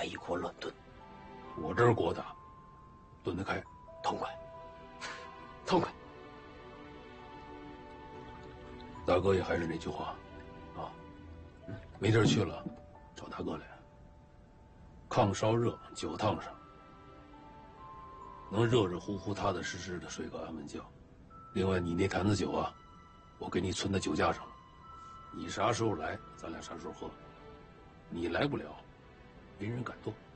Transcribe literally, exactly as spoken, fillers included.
一锅乱炖。 我这儿锅大，炖得开， 痛快，痛快。 大哥也还是那句话，啊，没地儿去了，找大哥来。炕烧热，酒烫上，能热热乎乎、踏踏实实的睡个安稳觉。另外，你那坛子酒啊，我给你存在酒架上了，你啥时候来，咱俩啥时候喝。你来不了，没人敢动。